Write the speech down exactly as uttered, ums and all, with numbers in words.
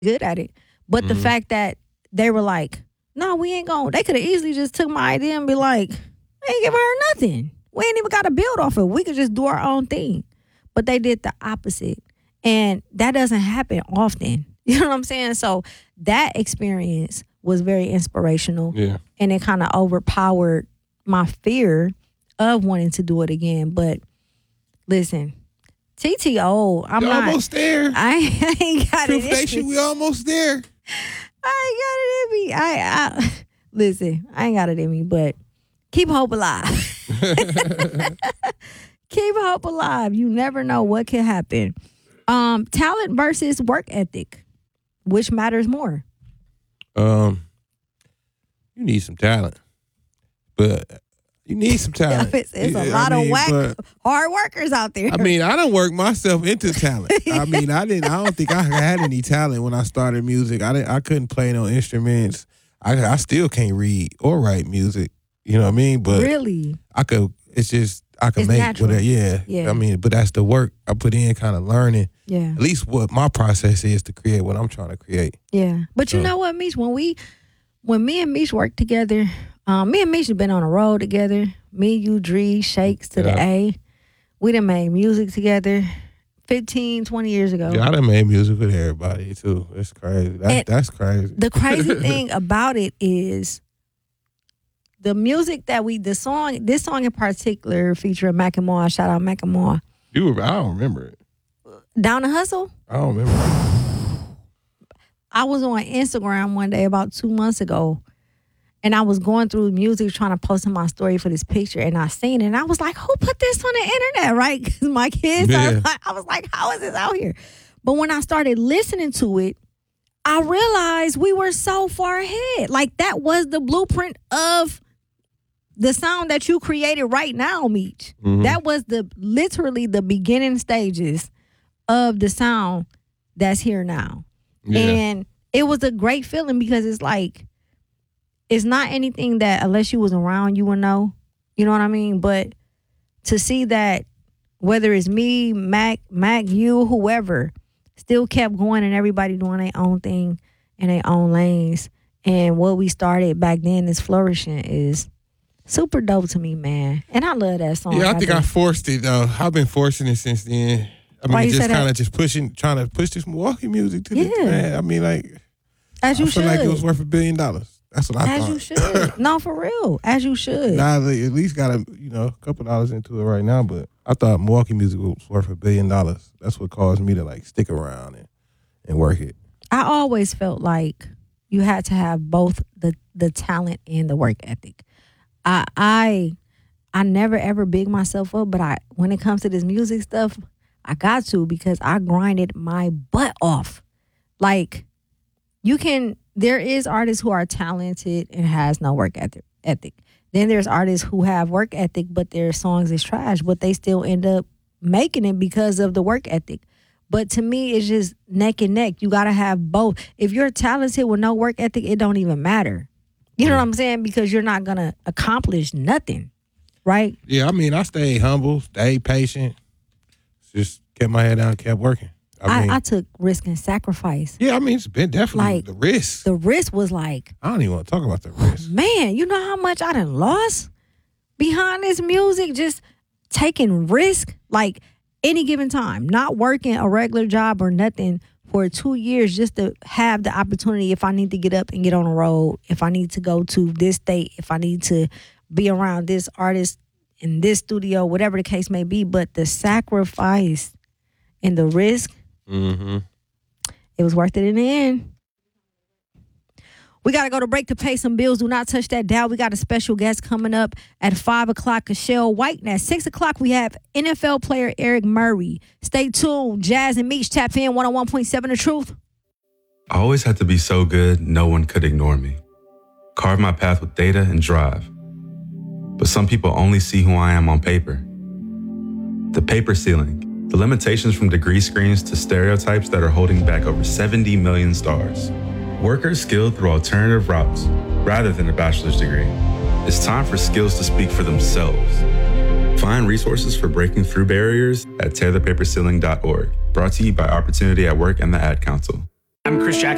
good at it. But Mm-hmm. the fact that they were like, no, we ain't going, they could have easily just took my idea and be like, we ain't giving her nothing. We ain't even got to build off it. We could just do our own thing. But they did the opposite. And that doesn't happen often. You know what I'm saying? So that experience was very inspirational. Yeah. And it kind of overpowered my fear of wanting to do it again. But listen, T T O, I'm You're not. almost there. I, I ain't got Truth it in Nation, me. we almost there. I ain't got it in me. I, I listen, I ain't got it in me, but keep hope alive. Keep hope alive. You never know what can happen. Um, talent versus work ethic. Which matters more? Um, you need some talent, but you need some talent. It's, it's a Yeah, lot I mean, of whack, but- hard workers out there. I mean, I done worked myself into talent. I mean, I didn't. I don't think I had any talent when I started music. I didn't. I couldn't play no instruments. I I still can't read or write music. You know what I mean? But really, I could. It's just I could It's make natural. whatever. Yeah. Yeah. I mean, but that's the work I put in, kind of learning. yeah, At least what my process is to create what I'm trying to create. yeah. But you So- know what, Mish? When we, when me and Mish worked together, um, me and Mish have been on the road together. Me, you, Dree, Shakes to the Yeah. A. We done made music together fifteen, twenty years ago. Yeah, I done made music with everybody too. It's crazy. That's And that's crazy. The crazy thing about it is the music that we, the song, this song in particular featuring Macklemore, shout out Macklemore, You were, I don't remember it. Down to Hustle. I don't remember it. I was on Instagram one day about two months ago, and I was going through music trying to post in my story for this picture, and I seen it, and I was like, who put this on the internet, right? Because my kids, Yeah. are like, I was like, how is this out here? But when I started listening to it, I realized we were so far ahead. Like, that was the blueprint of the sound that you created right now, Meech. Mhm. That was the literally the beginning stages of the sound that's here now. Yeah. And it was a great feeling because it's like, it's not anything that unless you was around, you would know. You know what I mean? But to see that whether it's me, Mac, Mac, you, whoever, still kept going and everybody doing their own thing in their own lanes. And what we started back then is flourishing is super dope to me, man. And I love that song. Yeah, I think do. I forced it though. I've been forcing it since then. I mean, Why you just say that? kind of just pushing, trying to push this Milwaukee music to the Yeah. man. I mean, like, As you I feel should. like it was worth a billion dollars. That's what I As thought. you should. No, for real. As you should. Now they at least got a you know a couple dollars into it right now, but I thought Milwaukee music was worth a billion dollars. That's what caused me to like stick around and, and work it. I always felt like you had to have both the the talent and the work ethic. I I I never ever big myself up, but I when it comes to this music stuff, I got to because I grinded my butt off. Like, you can there is artists who are talented and has no work ethic ethic. Then there's artists who have work ethic, but their songs is trash, but they still end up making it because of the work ethic. But to me, it's just neck and neck. You got to have both. If you're talented with no work ethic, it don't even matter. You know what I'm saying? Because you're not going to accomplish nothing, right? Yeah, I mean, I stayed humble, stayed patient, just kept my head down, kept working. I I, mean, I took risk and sacrifice. yeah, I mean, it's been definitely Like, the risk. The risk was like, I don't even want to talk about the risk. man, you know how much I done lost behind this music, just taking risk, like any given time, not working a regular job or nothing for two years just to have the opportunity if I need to get up and get on the road, if I need to go to this state, if I need to be around this artist in this studio, whatever the case may be. But the sacrifice and the risk, Mm-hmm. it was worth it in the end. We got to go to break to pay some bills. Do not touch that dial. We got a special guest coming up at five o'clock, Cashel White. And at six o'clock, we have N F L player Eric Murray. Stay tuned. Jazz and Meech, tap in one oh one point seven The Truth. I always had to be so good, no one could ignore me. Carve my path with data and drive. But some people only see who I am on paper. The paper ceiling. The limitations from degree screens to stereotypes that are holding back over seventy million stars. Workers skilled through alternative routes rather than a bachelor's degree. It's time for skills to speak for themselves. Find resources for breaking through barriers at tear the paper ceiling dot org. Brought to you by Opportunity at Work and the Ad Council. I'm Chris Jack.